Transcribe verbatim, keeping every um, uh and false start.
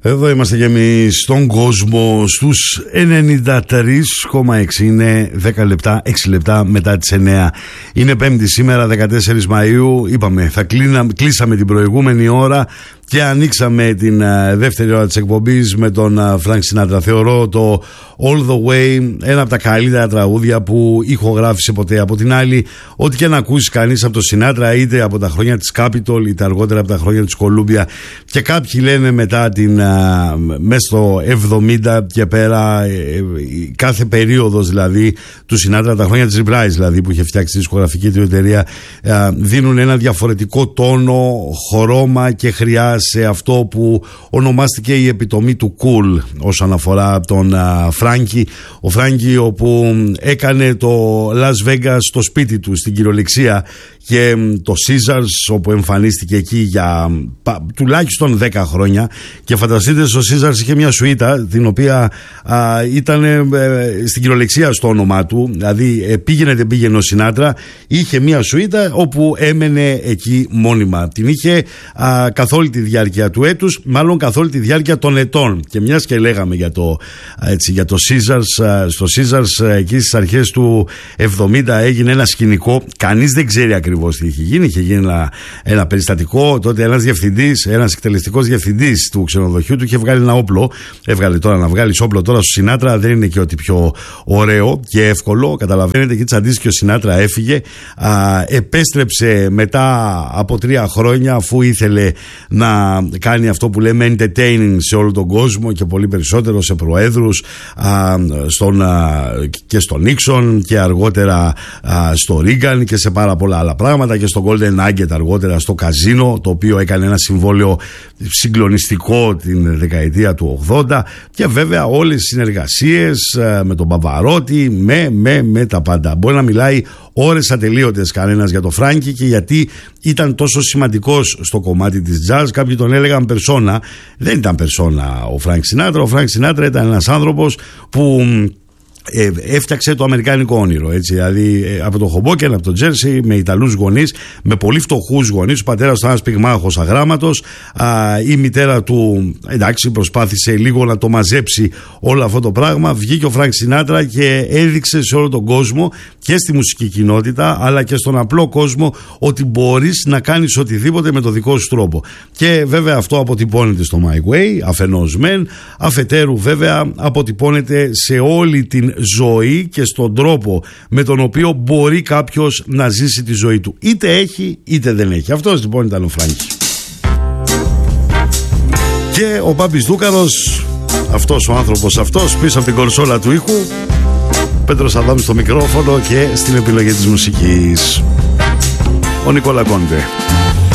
Εδώ είμαστε και εμείς στον κόσμο στους ενενήντα τρία κόμμα έξι. Είναι δέκα λεπτά, έξι λεπτά μετά τις εννιά. Είναι Πέμπτη σήμερα, δεκατέσσερις Μαΐου. Είπαμε, θα κλείνα, κλείσαμε την προηγούμενη ώρα και ανοίξαμε την uh, δεύτερη ώρα της εκπομπής με τον Φρανκ uh, Σινάτρα. Θεωρώ το All The Way ένα από τα καλύτερα τραγούδια που ηχογράφησε ποτέ. Από την άλλη, ό,τι και να ακούσει κανείς από το Σινάτρα, είτε από τα χρόνια της Capitol, είτε αργότερα από τα χρόνια της Columbia, και κάποιοι λένε μετά την uh, μέσα στο εβδομήντα και πέρα, ε, κάθε περίοδος δηλαδή του Σινάτρα, τα χρόνια της Reprise δηλαδή που είχε φτιάξει τη δισκογραφική του εταιρεία, uh, δίνουν ένα διαφορετικό τόνο, χρώμα και χρειά σε αυτό που ονομάστηκε η επιτομή του cool όσον αφορά τον Φράνκι. Ο Φράνκι, όπου έκανε το Las Vegas στο σπίτι του στην κυριολεξία, και το Caesars, όπου εμφανίστηκε εκεί για πα, τουλάχιστον δέκα χρόνια. Και φανταστείτε, στο Caesars είχε μια σουίτα την οποία α, ήταν ε, στην κυριολεξία στο όνομά του. Δηλαδή ε, πήγαινε δεν πήγαινε ο Σινάτρα, είχε μια σουίτα όπου έμενε εκεί μόνιμα. Την είχε α, καθ' όλη τη διάρκεια του έτους, μάλλον καθ' όλη τη διάρκεια των ετών. Και μιας και λέγαμε για το, έτσι, για το Caesars, α, στο Caesars εκεί στις αρχές του εβδομήντα έγινε ένα σκηνικό, κανείς δεν ξέρει ακριβώς τι είχε γίνει. Είχε γίνει ένα, ένα περιστατικό. Τότε ένας διευθυντής, ένας εκτελεστικός διευθυντής του ξενοδοχείου του είχε βγάλει ένα όπλο. Έβγαλε τώρα να βγάλει όπλο τώρα στο Σινάτρα, δεν είναι και ότι πιο ωραίο και εύκολο. Καταλαβαίνετε, και τσαντίστηκε ο Σινάτρα, έφυγε. Α, επέστρεψε μετά από τρία χρόνια, αφού ήθελε να κάνει αυτό που λέμε entertaining σε όλο τον κόσμο και πολύ περισσότερο σε προέδρους, α, στον, α, και στον Νίξον και αργότερα α, στο Ρίγκαν και σε πάρα πολλά άλλα πράγματα, και στο Golden Nugget αργότερα στο καζίνο, το οποίο έκανε ένα συμβόλαιο συγκλονιστικό την δεκαετία του ογδόντα, και βέβαια όλες οι συνεργασίες με τον Παβαρότη, με, με, με τα πάντα. Μπορεί να μιλάει ώρες ατελείωτες κανένας για το Φράνκι και γιατί ήταν τόσο σημαντικός στο κομμάτι της jazz. Κάποιοι τον έλεγαν περσόνα. Δεν ήταν περσόνα ο Φρανκ Σινάτρα. Ο Φρανκ Σινάτρα ήταν ένας άνθρωπος που Ε, έφτιαξε το αμερικάνικο όνειρο, έτσι, δηλαδή ε, από το Χομπόκεν, από το Τζέρσι, με Ιταλούς γονείς, με πολύ φτωχούς γονείς. Ο πατέρας του ήταν ένας πυγμάχος αγράμματος, α, η μητέρα του, εντάξει, προσπάθησε λίγο να το μαζέψει όλο αυτό το πράγμα. Βγήκε ο Φρανκ Σινάτρα και έδειξε σε όλο τον κόσμο, και στη μουσική κοινότητα αλλά και στον απλό κόσμο, ότι μπορείς να κάνεις οτιδήποτε με το δικό σου τρόπο. Και βέβαια αυτό αποτυπώνεται στο My Way, αφενός μεν, αφετέρου βέβαια αποτυπώνεται σε όλη την ζωή και στον τρόπο με τον οποίο μπορεί κάποιος να ζήσει τη ζωή του. Είτε έχει είτε δεν έχει. Αυτός λοιπόν ήταν ο Φράνκι. Και ο Μπάμπης Δούκαρος, αυτός ο άνθρωπος αυτός πίσω από την κονσόλα του ήχου, Πέτρος Αδάμ στο μικρόφωνο και στην επιλογή της μουσικής, ο Νικόλα Κόντε.